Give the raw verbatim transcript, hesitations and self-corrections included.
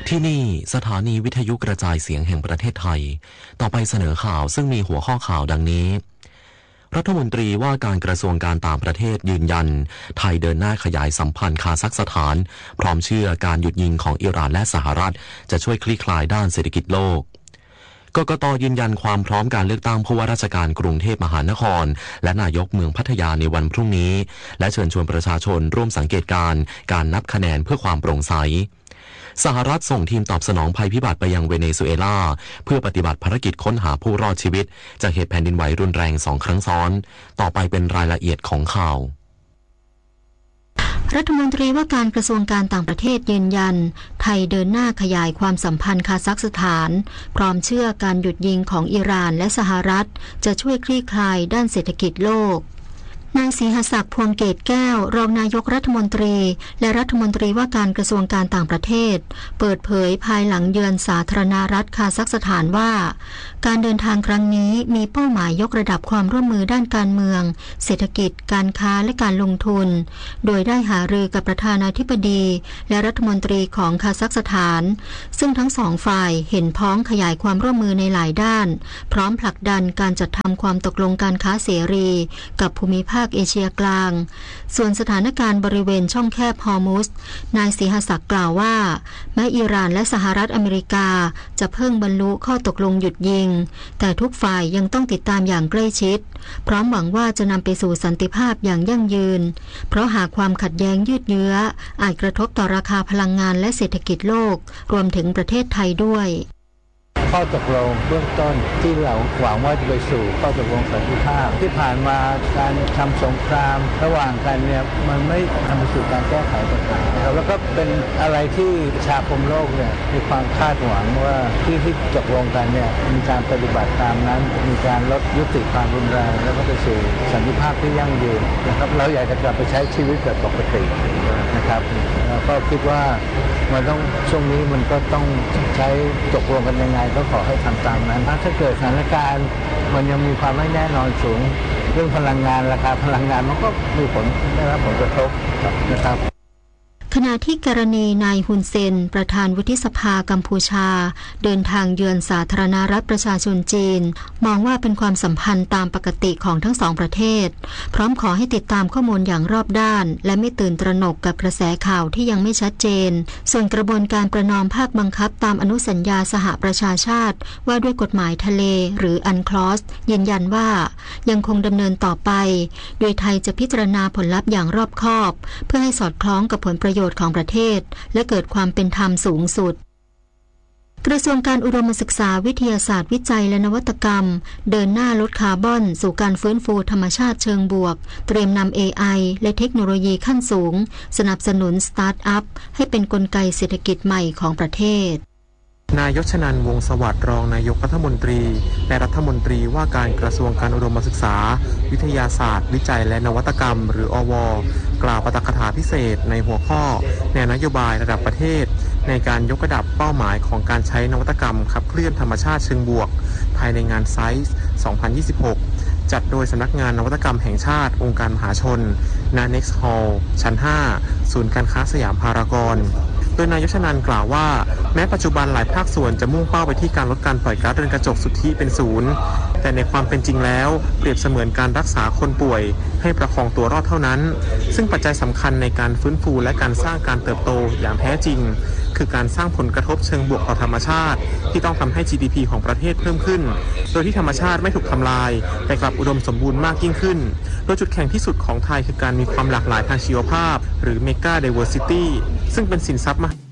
ที่นี่สถานีวิทยุกระจายเสียงแห่งประเทศไทยต่อไปเสนอข่าวซึ่งมีหัวข้อข่าวดังนี้รัฐมนตรีว่าการกระทรวงการต่างประเทศยืนยันไทยเดินหน้าขยายสัมพันธ์คาซัคสถานพร้อมเชื่อการหยุดยิงของอิหร่านและสหรัฐจะช่วยคลี่คลายด้านเศรษฐกิจโลกกกต.ยืนยันความพร้อมการเลือกตั้งผู้ว่าราชการกรุงเทพมหานครและนายกเมืองพัทยาในวันพรุ่งนี้และเชิญชวนประชาชนร่วมสังเกตการณ์การนับคะแนนเพื่อความโปร่งใสสหรัฐส่งทีมตอบสนองภัยพิบัติไปยังเวเนซุเอลาเพื่อปฏิบัติภารกิจค้นหาผู้รอดชีวิตจากเหตุแผ่นดินไหวรุนแรงสองครั้งซ้อนต่อไปเป็นรายละเอียดของข่าวรัฐมนตรีว่าการกระทรวงการต่างประเทศยืนยันไทยเดินหน้าขยายความสัมพันธ์คาซัคสถานพร้อมเชื่อการหยุดยิงของอิหร่านและสหรัฐจะช่วยคลี่คลายด้านเศรษฐกิจโลกนายศรีหศักดิ์พวงเกตแก้วรองนายกรัฐมนตรีและรัฐมนตรีว่าการกระทรวงการต่างประเทศเปิดเผยภายหลังเยือนสาธารณรัฐคาซัคสถานว่าการเดินทางครั้งนี้มีเป้าหมายยกระดับความร่วมมือด้านการเมืองเศรษฐกิจการค้าและการลงทุนโดยได้หารือกับประธานาธิบดีและรัฐมนตรีของคาซัคสถานซึ่งทั้งสองฝ่ายเห็นพ้องขยายความร่วมมือในหลายด้านพร้อมผลักดันการจัดทำความตกลงการค้าเสรีกับภูมิภาคเอเชียกลางส่วนสถานการณ์บริเวณช่องแคบฮอร์มุซนายศรีหศักดิ์กล่าวว่าแม้อิหร่านและสหรัฐอเมริกาจะเพิ่งบรรลุข้อตกลงหยุดยิงแต่ทุกฝ่ายยังต้องติดตามอย่างใกล้ชิดพร้อมหวังว่าจะนำไปสู่สันติภาพอย่างยั่งยืนเพราะหากความขัดแย้งยืดเยื้ออาจกระทบต่อราคาพลังงานและเศรษฐกิจโลกรวมถึงประเทศไทยด้วยข้อตกลงเบื้องต้นที่เราหวังว่าจะไปสู่ข้อตกลงสันติภาพที่ผ่านมาการทำสงครามระหว่างกันเนี่ยมันไม่ทำไปสู่การแก้ไขปัญหานะครับแล้วก็เป็นอะไรที่ประชาคมโลกเนี่ยมีความคาดหวังว่าที่ที่ตกลงกันเนี่ยมีการปฏิบัติตามนั้นมีการลดยุติความรุนแรงแล้วก็ไปสู่สันติภาพที่ยั่งยืนนะครับเราอยากจะกลับไปใช้ชีวิตแบบปกตินะครับแล้วก็คิดว่ามันต้องช่วงนี้มันก็ต้องใช้ตกลงกันยังไงก็ขอให้ทำตามนั้นถ้าเกิดสถานการณ์มันยังมีความไม่แน่นอนสูงเรื่องพลังงานราคาพลังงานมันก็มีผลได้รับผลกระทบนะครับขณะที่กรณีนายฮุนเซนประธานวุฒิสภากัมพูชาเดินทางเยือนสาธารณรัฐประชาชนจีนมองว่าเป็นความสัมพันธ์ตามปกติของทั้งสองประเทศพร้อมขอให้ติดตามข้อมูลอย่างรอบด้านและไม่ตื่นตระหนกกับกระแสข่าวที่ยังไม่ชัดเจนส่วนกระบวนการประนอมภาคบังคับตามอนุสัญญาสหประชาชาติว่าด้วยกฎหมายทะเลหรืออันคลอสยืนยันว่ายังคงดำเนินต่อไปโดยไทยจะพิจารณาผลลัพธ์อย่างรอบคอบเพื่อให้สอดคล้องกับผลประโยชน์ของประเทศและเกิดความเป็นธรรมสูงสุดกระทรวงการอุดมศึกษาวิทยาศาสตร์วิจัยและนวัตกรรมเดินหน้าลดคาร์บอนสู่การฟื้นฟูธรรมชาติเชิงบวกเตรียมนำ เอ ไอ และเทคโนโลยีขั้นสูงสนับสนุนสตาร์ทอัพให้เป็นกลไกเศรษฐกิจใหม่ของประเทศนายชนันท์ วงศ์สวัสดิ์รองนายกรัฐมนตรีและรัฐมนตรีว่าการกระทรวงการอุดมศึกษาวิทยาศาสตร์วิจัยและนวัตกรรมหรืออว.กล่าวปาฐกถาพิเศษในหัวข้อแนวนโยบายระดับประเทศในการยกระดับเป้าหมายของการใช้นวัตกรรมขับเคลื่อนธรรมชาติเชิงบวกภายในงานไซส์ สองพันยี่สิบหก จัดโดยสำนักงานนวัตกรรมแห่งชาติองค์การมหาชนณ Next Hall ชั้น ห้า ศูนย์การค้าสยามพารากอนโดยนายชนันท์กล่าวว่าแม้ปัจจุบันหลายภาคส่วนจะมุ่งเป้าไปที่การลดการปล่อยก๊าซเรือนกระจกสุทธิเป็นศูนย์แต่ในความเป็นจริงแล้วเปรียบเสมือนการรักษาคนป่วยให้ประคองตัวรอดเท่านั้นซึ่งปัจจัยสำคัญในการฟื้นฟูและการสร้างการเติบโตอย่างแท้จริงคือการสร้างผลกระทบเชิงบวกต่อธรรมชาติที่ต้องทำให้ จี ดี พี ของประเทศเพิ่มขึ้นโดยที่ธรรมชาติไม่ถูกทำลายแต่กลับอุดมสมบูรณ์มากยิ่งขึ้นโดยจุดแข็งที่สุดของไทยคือการมีความหลากหลายทางชีวภาพหรือ Mega Diversity ซึ่งเป็นสินทรัพย์มหา